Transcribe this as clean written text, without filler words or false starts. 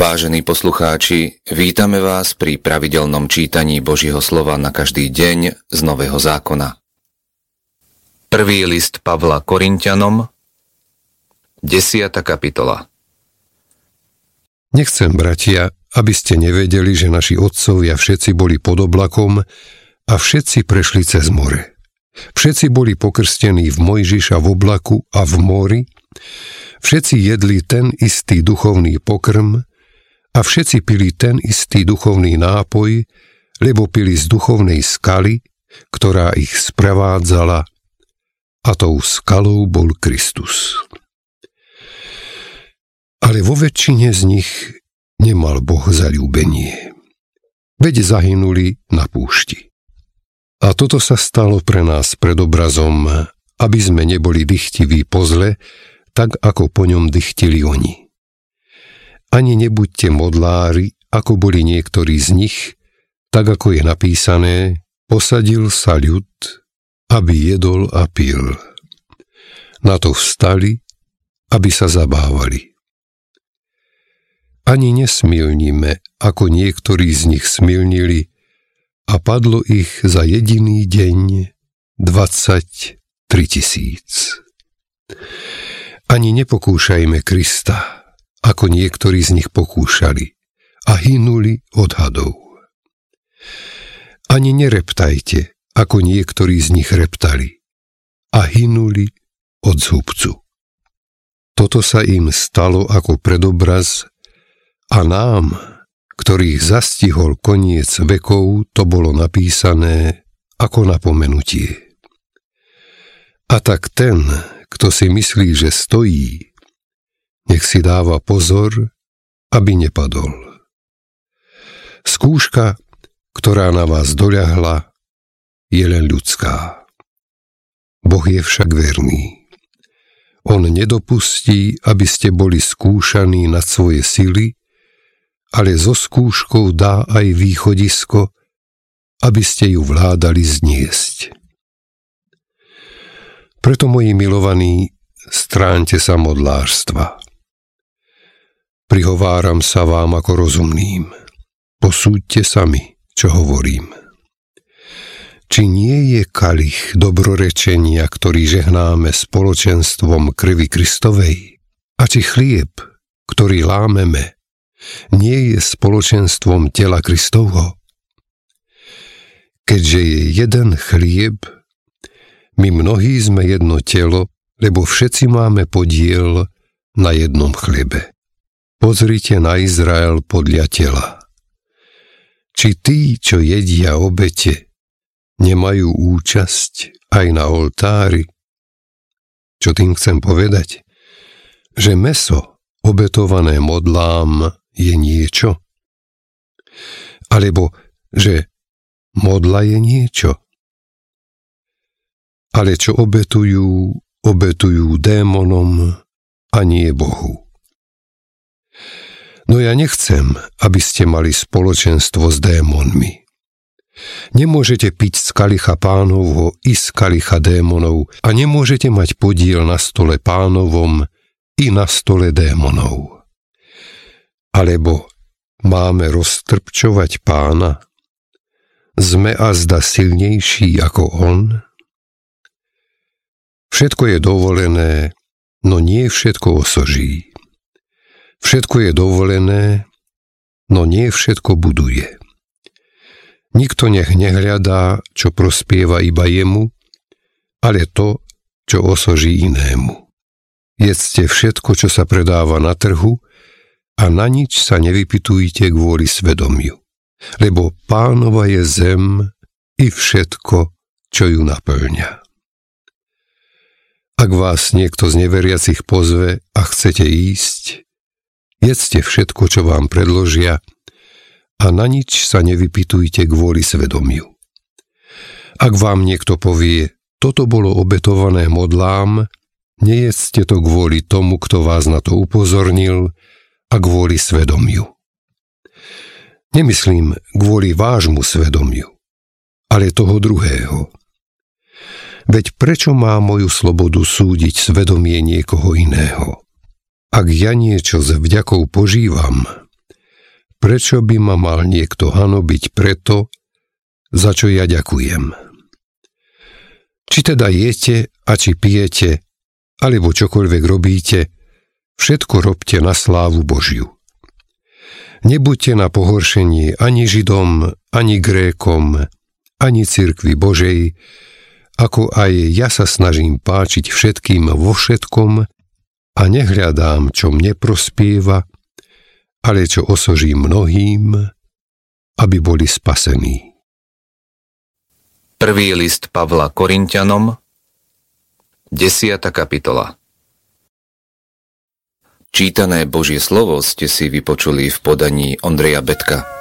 Vážení poslucháči, vítame vás pri pravidelnom čítaní Božieho slova na každý deň z Nového zákona. Prvý list Pavla Korinťanom, 10. kapitola. Nechcem, bratia, aby ste nevedeli, že naši otcovia všetci boli pod oblakom a všetci prešli cez more. Všetci boli pokrstení v Mojžiša v oblaku a v mori, všetci jedli ten istý duchovný pokrm a všetci pili ten istý duchovný nápoj, lebo pili z duchovnej skaly, ktorá ich sprevádzala, a tou skalou bol Kristus. Ale vo väčšine z nich nemal Boh zaľúbenie. Veď zahynuli na púšti. A toto sa stalo pre nás predobrazom, aby sme neboli dychtiví po zle, tak ako po ňom dychtili oni. Ani nebuďte modlári, ako boli niektorí z nich, tak ako je napísané, posadil sa ľud, aby jedol a pil. Na to vstali, aby sa zabávali. Ani nesmilnime, ako niektorí z nich smilnili, a padlo ich za jediný deň 23 000. Ani nepokúšajme Krista, ako niektorí z nich pokúšali a hynuli od hadov. Ani nereptajte, ako niektorí z nich reptali a hynuli od zhubcu. Toto sa im stalo ako predobraz a nám, ktorých zastihol koniec vekov, to bolo napísané ako napomenutie. A tak ten, kto si myslí, že stojí, nech si dáva pozor, aby nepadol. Skúška, ktorá na vás doľahla, je len ľudská. Boh je však verný. On nedopustí, aby ste boli skúšaní nad svoje sily, ale so skúškou dá aj východisko, aby ste ju vládali zniesť. Preto, moji milovaní, stráňte sa modlárstva. Prihováram sa vám ako rozumným. Posúďte sami, čo hovorím. Či nie je kalich dobrorečenia, ktorý žehnáme spoločenstvom krvi Kristovej? A či chlieb, ktorý lámeme, nie je spoločenstvom tela Kristovho? Keďže je jeden chlieb, my mnohí sme jedno telo, lebo všetci máme podiel na jednom chlebe. Pozrite na Izrael podľa tela. Či tí, čo jedia obete, nemajú účasť aj na oltári? Čo tým chcem povedať? Že mäso obetované modlám je niečo? Alebo že modla je niečo? Ale čo obetujú démonom a nie Bohu. No ja nechcem, aby ste mali spoločenstvo s démonmi. Nemôžete piť z kalicha Pánovho i z kalicha démonov a nemôžete mať podiel na stole Pánovom i na stole démonov. Alebo máme roztrpčovať Pána? Sme azda silnejší ako on? Všetko je dovolené, no nie všetko osoží. Všetko je dovolené, no nie všetko buduje. Nikto nech nehľadá, čo prospieva iba jemu, ale to, čo osoží inému. Jedzte všetko, čo sa predáva na trhu, a na nič sa nevypytujte kvôli svedomiu, lebo Pánova je zem i všetko, čo ju naplňa. Ak vás niekto z neveriacich pozve a chcete ísť, jedzte všetko, čo vám predložia, a na nič sa nevypytujte kvôli svedomiu. Ak vám niekto povie, toto bolo obetované modlám, nejedzte to kvôli tomu, kto vás na to upozornil, a kvôli svedomiu. Nemyslím kvôli vášmu svedomiu, ale toho druhého. Veď prečo má moju slobodu súdiť svedomie niekoho iného? Ak ja niečo s vďakou požívam, prečo by ma mal niekto hanobiť preto, za čo ja ďakujem. Či teda jete a či pijete, alebo čokoľvek robíte, všetko robte na slávu Božiu. Nebuďte na pohoršenie ani Židom, ani Grékom, ani cirkvi Božej, ako aj ja sa snažím páčiť všetkým vo všetkom a nehľadám, čo mne prospieva, ale čo osoží mnohým, aby boli spasení. Prvý list Pavla Korinťanom, 10. kapitola. Čítané Božie slovo ste si vypočuli v podaní Ondreja Betka.